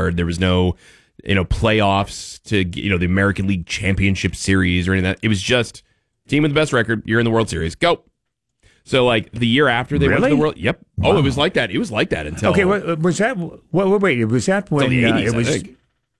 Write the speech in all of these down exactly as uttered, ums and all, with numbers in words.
card. There was no, you know, playoffs to, you know, the American League Championship Series or anything like that. It was just team with the best record. You're in the World Series. Go. So, like, the year after they really? went to the World... Yep. Wow. Oh, it was like that. It was like that until... Okay, what, was that... Wait, wait, wait, was that when... the Uh, eighties, it was, I think.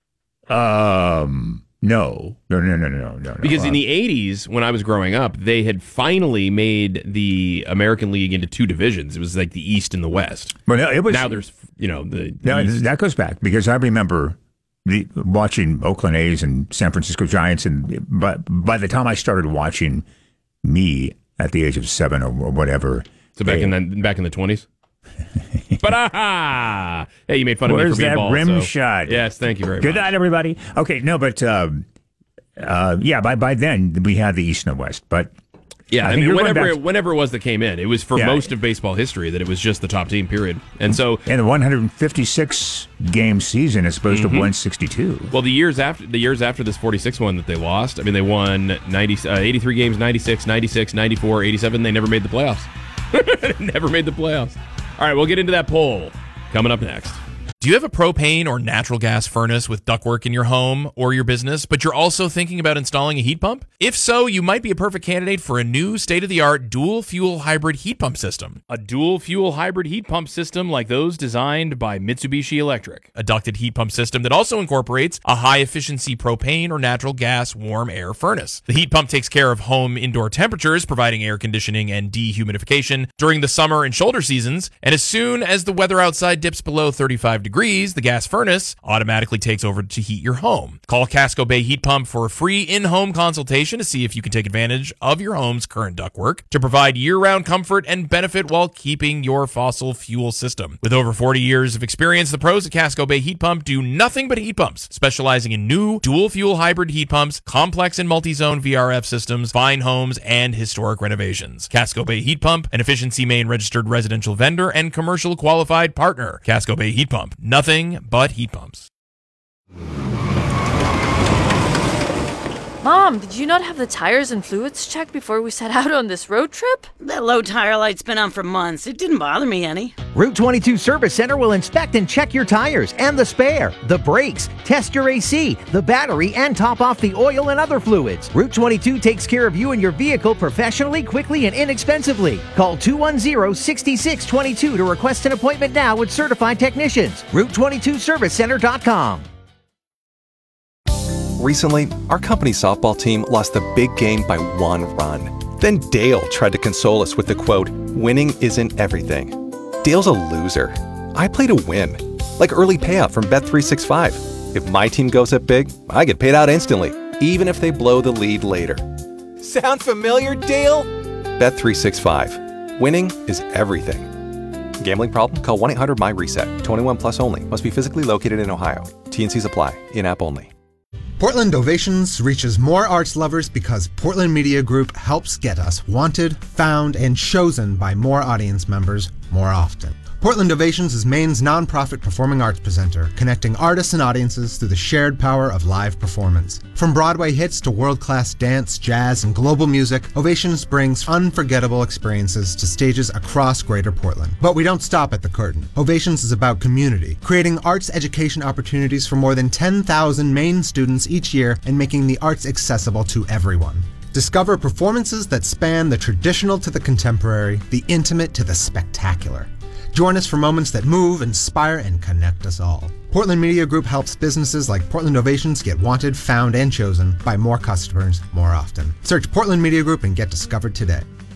Um... No. No, no, no, no, no, no. Because in Uh, the eighties, when I was growing up, they had finally made the American League into two divisions. It was like the East and the West. Well, no, it was... Now there's, you know, the... No, East. that goes back, because I remember the, watching Oakland A's and San Francisco Giants, and but by the time I started watching me at the age of seven or, or whatever... So back they, in the back in the twenties? But aha! Hey, you made fun of me Where's for being that bald. rim so- shot? Yes, thank you very Good much. night, everybody. Okay, no, but um, uh, yeah, by by then we had the East and the West. But Yeah, I I, think mean, you're going whenever back- it, whenever it was that came in, it was for Yeah. most of baseball history that it was just the top team, period. And so, in the one hundred fifty-six game season, as opposed Mm-hmm. to one sixty-two. well, the years after the years after this forty-six one that they lost, I mean, they won ninety, uh, eighty-three games, ninety-six, ninety-six, ninety-four, eighty-seven. They never made the playoffs. Never made the playoffs. All right, we'll get into that poll coming up next. Do you have a propane or natural gas furnace with ductwork in your home or your business, but you're also thinking about installing a heat pump? If so, you might be a perfect candidate for a new state-of-the-art dual-fuel hybrid heat pump system. A dual fuel hybrid heat pump system like those designed by Mitsubishi Electric. A ducted heat pump system that also incorporates a high-efficiency propane or natural gas warm air furnace. The heat pump takes care of home indoor temperatures, providing air conditioning and dehumidification during the summer and shoulder seasons, and as soon as the weather outside dips below thirty-five degrees, the gas furnace automatically takes over to heat your home. Call Casco Bay Heat Pump for a free in-home consultation to see if you can take advantage of your home's current ductwork to provide year-round comfort and benefit while keeping your fossil fuel system. With over forty years of experience, the pros at Casco Bay Heat Pump do nothing but heat pumps, specializing in new dual-fuel hybrid heat pumps, complex and multi-zone V R F systems, fine homes, and historic renovations. Casco Bay Heat Pump, an Efficiency Maine registered residential vendor and commercial qualified partner. Casco Bay Heat Pump, nothing but heat pumps. Mom, did you not have the tires and fluids checked before we set out on this road trip? That low tire light's been on for months. It didn't bother me any. Route twenty-two Service Center will inspect and check your tires and the spare, the brakes, test your A C, the battery, and top off the oil and other fluids. Route twenty-two takes care of you and your vehicle professionally, quickly, and inexpensively. Call two one zero, six six two two to request an appointment now with certified technicians. Route twenty-two service center dot com. Recently, our company's softball team lost the big game by one run. Then Dale tried to console us with the quote, "Winning isn't everything." Dale's a loser. I play to win. Like early payout from Bet three sixty-five. If my team goes up big, I get paid out instantly, even if they blow the lead later. Sound familiar, Dale? Bet three sixty-five. Winning is everything. Gambling problem? Call one eight hundred my reset. twenty-one plus only. Must be physically located in Ohio. T N Cs apply. In-app only. Portland Ovations reaches more arts lovers because Portland Media Group helps get us wanted, found, and chosen by more audience members more often. Portland Ovations is Maine's nonprofit performing arts presenter, connecting artists and audiences through the shared power of live performance. From Broadway hits to world-class dance, jazz, and global music, Ovations brings unforgettable experiences to stages across Greater Portland. But we don't stop at the curtain. Ovations is about community, creating arts education opportunities for more than ten thousand Maine students each year and making the arts accessible to everyone. Discover performances that span the traditional to the contemporary, the intimate to the spectacular. Join us for moments that move, inspire, and connect us all. Portland Media Group helps businesses like Portland Ovations get wanted, found, and chosen by more customers more often. Search Portland Media Group and get discovered today.